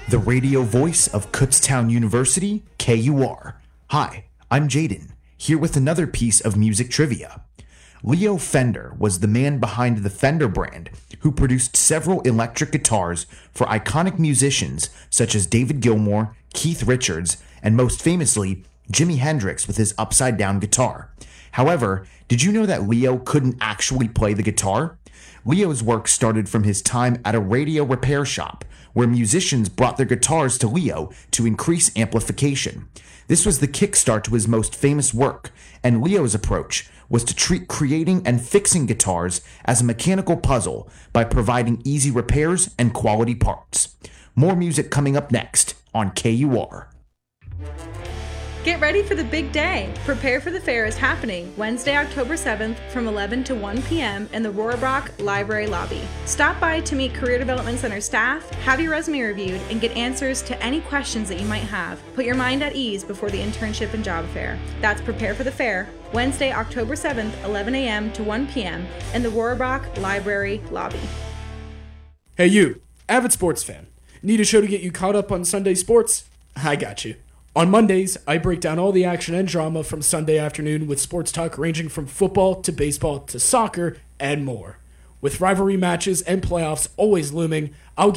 the radio voice of Kutztown University, KUR. Hi, I'm Jaden, here with another piece of music trivia. Leo Fender was the man behind the Fender brand, who produced several electric guitars for iconic musicians such as David Gilmour, Keith Richards, and most famously, Jimi Hendrix with his upside-down guitar. However, did you know that Leo couldn't actually play the guitar? Leo's work started from his time at a radio repair shop, where musicians brought their guitars to Leo to increase amplification. This was the kickstart to his most famous work, and Leo's approach was to treat creating and fixing guitars as a mechanical puzzle by providing easy repairs and quality parts. More music coming up next on KUR. Get ready for the big day. Prepare for the Fair is happening Wednesday, October 7th from 11 to 1 p.m. in the Rohrbach Library lobby. Stop by to meet Career Development Center staff, have your resume reviewed, and get answers to any questions that you might have. Put your mind at ease before the internship and job fair. That's Prepare for the Fair, Wednesday, October 7th, 11 a.m. to 1 p.m. in the Rohrbach Library lobby. Hey you, avid sports fan. Need a show to get you caught up on Sunday sports? I got you. On Mondays, I break down all the action and drama from Sunday afternoon with sports talk ranging from football to baseball to soccer and more. With rivalry matches and playoffs always looming, I'll